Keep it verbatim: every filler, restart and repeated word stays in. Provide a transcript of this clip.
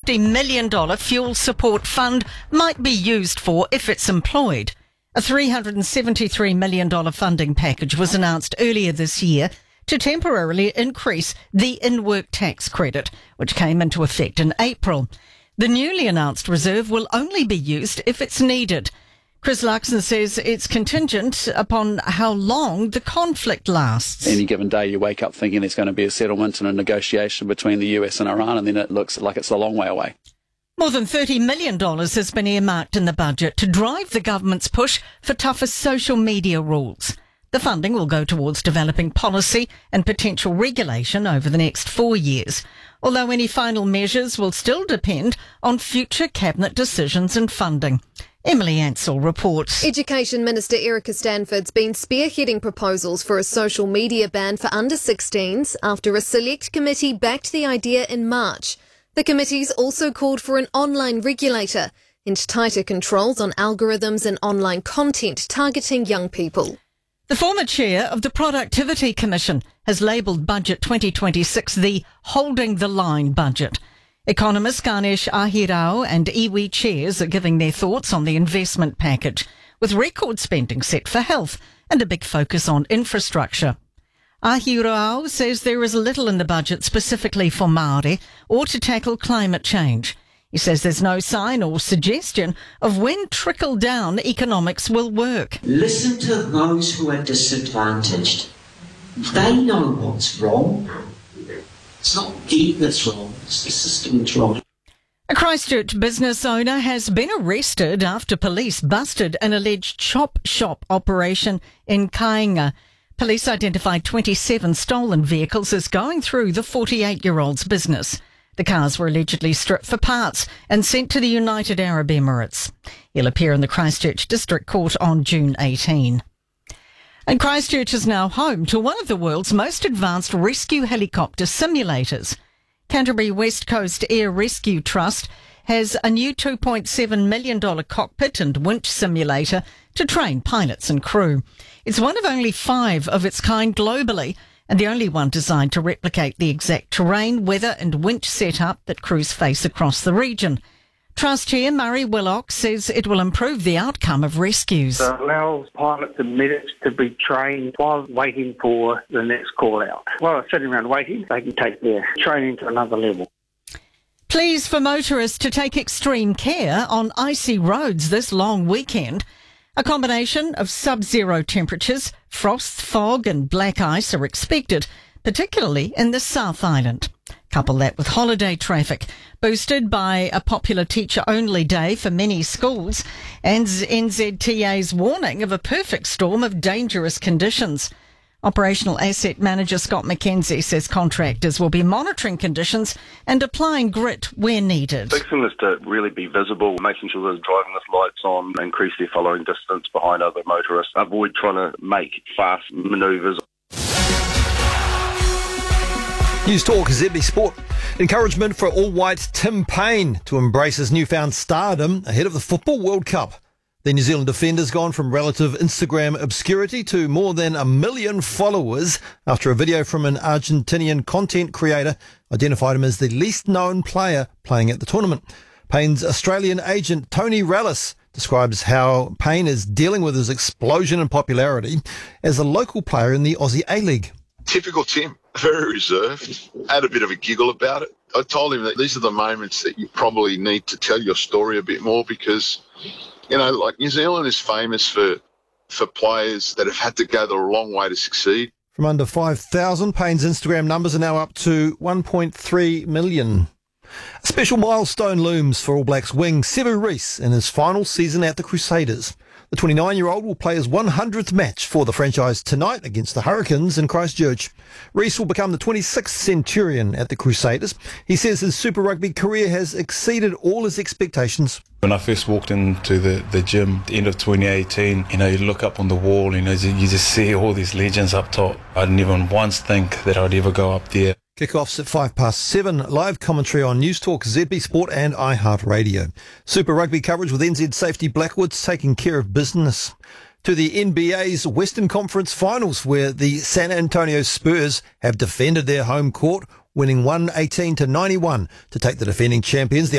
fifty million dollars fuel support fund might be used for if it's employed. A three hundred seventy-three million dollars funding package was announced earlier this year to temporarily increase the in-work tax credit, which came into effect in April. The newly announced reserve will only be used if it's needed. Chris Luxon says it's contingent upon how long the conflict lasts. Any given day you wake up thinking there's going to be a settlement and a negotiation between the U S and Iran, and then it looks like it's a long way away. More than thirty million dollars has been earmarked in the budget to drive the government's push for tougher social media rules. The funding will go towards developing policy and potential regulation over the next four years, although any final measures will still depend on future cabinet decisions and funding. Emily Ansell reports. Education Minister Erica Stanford's been spearheading proposals for a social media ban for under sixteens after a select committee backed the idea in March. The committee's also called for an online regulator and tighter controls on algorithms and online content targeting young people. The former chair of the Productivity Commission has labelled Budget twenty twenty-six the holding the line budget. Economists Ganesh Ahirao and iwi chairs are giving their thoughts on the investment package, with record spending set for health and a big focus on infrastructure. Ahirao says there is little in the budget specifically for Māori or to tackle climate change. He says there's no sign or suggestion of when trickle-down economics will work. Listen to those who are disadvantaged. They know what's wrong. It's not you that's wrong, it's the system that's wrong. A Christchurch business owner has been arrested after police busted an alleged chop shop operation in Kainga. Police identified twenty-seven stolen vehicles as going through the forty-eight-year-old's business. The cars were allegedly stripped for parts and sent to the United Arab Emirates. He'll appear in the Christchurch District Court on June eighteenth. And Christchurch is now home to one of the world's most advanced rescue helicopter simulators. Canterbury West Coast Air Rescue Trust has a new two point seven million dollars cockpit and winch simulator to train pilots and crew. It's one of only five of its kind globally, and the only one designed to replicate the exact terrain, weather and winch setup that crews face across the region. Trust Chair Murray Willock says it will improve the outcome of rescues. It allows pilots and medics to be trained while waiting for the next call out. While they're sitting around waiting, they can take their training to another level. Pleas for motorists to take extreme care on icy roads this long weekend. A combination of sub-zero temperatures, frost, fog and black ice are expected, particularly in the South Island. Couple that with holiday traffic, boosted by a popular teacher-only day for many schools, and N Z T A's warning of a perfect storm of dangerous conditions. Operational Asset Manager Scott McKenzie says contractors will be monitoring conditions and applying grit where needed. The big thing is to really be visible, making sure there's driving lights on, increase their following distance behind other motorists, avoid trying to make fast manoeuvres. News Talk Z B Sport. Encouragement for all-white Tim Payne to embrace his newfound stardom ahead of the Football World Cup. The New Zealand defender's gone from relative Instagram obscurity to more than a million followers after a video from an Argentinian content creator identified him as the least known player playing at the tournament. Payne's Australian agent Tony Rallis describes how Payne is dealing with his explosion in popularity as a local player in the Aussie A-League. Typical Tim, very reserved, had a bit of a giggle about it. I told him that these are the moments that you probably need to tell your story a bit more because, you know, like New Zealand is famous for for players that have had to go the long way to succeed. From under five thousand, Payne's Instagram numbers are now up to one point three million. A special milestone looms for All Blacks wing Sevu Reece in his final season at the Crusaders. The twenty-nine-year-old will play his one hundredth match for the franchise tonight against the Hurricanes in Christchurch. Reece will become the twenty-sixth Centurion at the Crusaders. He says his Super Rugby career has exceeded all his expectations. When I first walked into the, the gym at the end of twenty eighteen, you know, you look up on the wall, you know, you just see all these legends up top. I didn't even once think that I'd ever go up there. Kickoffs at five past seven. Live commentary on News Talk, Z B Sport and iHeartRadio. Super Rugby coverage with N Z Safety Blackwoods taking care of business. To the N B A's Western Conference Finals, where the San Antonio Spurs have defended their home court, winning one eighteen to ninety-one to take the defending champions. The